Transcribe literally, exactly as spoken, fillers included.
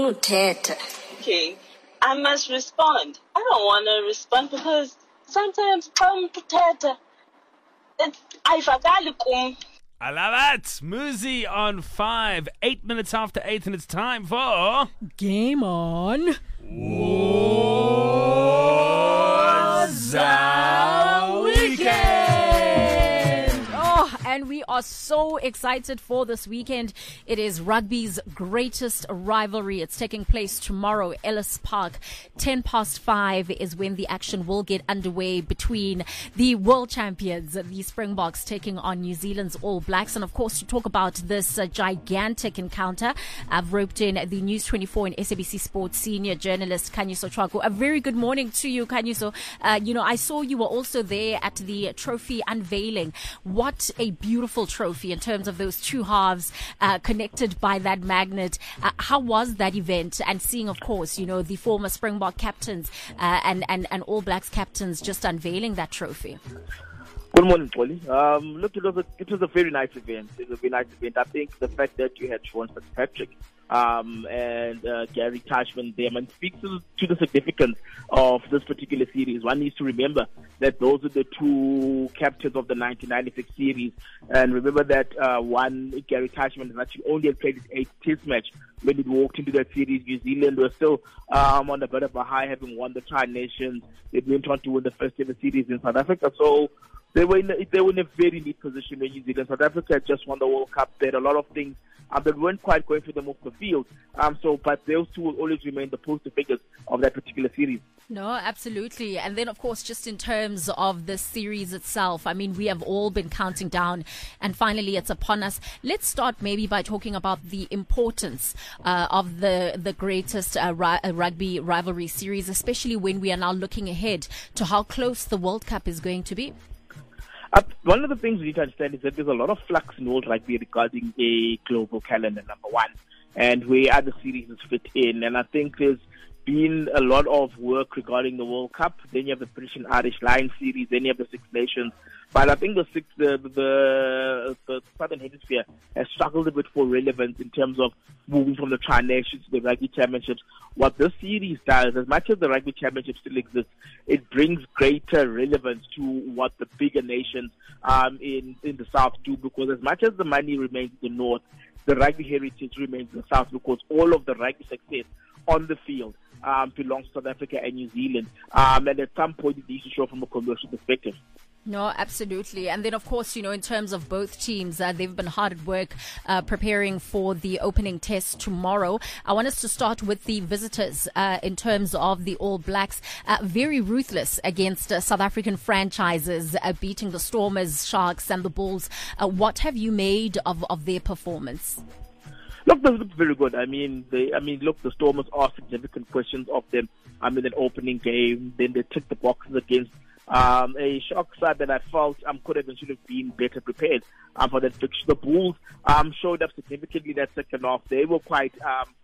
uthetha. Okay, I must respond. I don't want to respond because sometimes come to uthetha, it's ayivakali kum. I love it. Muzi on five, eight minutes after eight, and it's time for Game On. Woza Weekend. Oh, and we are so excited for this weekend. It is rugby's greatest rivalry. It's taking place tomorrow, Ellis Park. ten past five is when the action will get underway between the world champions, the Springboks, taking on New Zealand's All Blacks. And of course, to talk about this uh, gigantic encounter, I've roped in the News twenty-four and S A B C Sports senior journalist, Khanyiso Chwaku. A very good morning to you, Khanyiso. Uh, you know, I saw you were also there at the trophy unveiling. What a beautiful trophy in terms of those two halves uh, connected by that magnet. Uh, how was that event? And seeing, of course, you know, the former Springbok captains uh, and, and, and All Blacks captains just unveiling that trophy. Good morning, Polly. Um, look, it was, a, it was a very nice event. It was a very nice event. I think the fact that you had Sean Fitzpatrick um, and uh, Gary Tashman there, and speaks to, to the significance of this particular series. One needs to remember that those are the two captains of the nineteen ninety-six series. And remember that uh, one, Gary Tashman, has actually only had played his eighth test match when he walked into that series. New Zealand were still um, on a bit of a high, having won the Tri-Nations. They went on to win the first ever series in South Africa. So They were in a, they were in a very neat position when New Zealand. South Africa had just won the World Cup. There a lot of things um, that weren't quite going for them off the field. Um, so, but those two will always remain the poster figures of that particular series. No, absolutely. And then, of course, just in terms of the series itself, I mean, we have all been counting down, and finally it's upon us. Let's start maybe by talking about the importance uh, of the the greatest uh, ri- uh, rugby rivalry series, especially when we are now looking ahead to how close the World Cup is going to be. Uh, one of the things we need to understand is that there's a lot of flux in world rugby regarding a global calendar, number one, and where other series fit in. And I think there's been a lot of work regarding the World Cup. Then you have the British and Irish Lions series. Then you have the Six Nations. But I think the six, the, the, the Southern Hemisphere has struggled a bit for relevance in terms of moving from the Tri-Nations to the Rugby Championships. What this series does, as much as the Rugby Championship still exists, it brings greater relevance to what the bigger nations um, in, in the South do, because as much as the money remains in the North, the rugby heritage remains in the South, because all of the rugby success on the field um, belongs to South Africa and New Zealand. Um, and at some point, it needs to show from a commercial perspective. No, absolutely. And then, of course, you know, in terms of both teams, uh, they've been hard at work uh, preparing for the opening test tomorrow. I want us to start with the visitors uh, in terms of the All Blacks. Uh, very ruthless against uh, South African franchises, uh, beating the Stormers, Sharks and the Bulls. Uh, what have you made of, of their performance? Look, they look very good. I mean, they, I mean, look, the Stormers asked significant questions of them um, in an opening game. Then they ticked the boxes against Um, a shock side that I felt um, could have and should have been better prepared um, for that fixture. The Bulls um, showed up significantly that second half. They were quite um,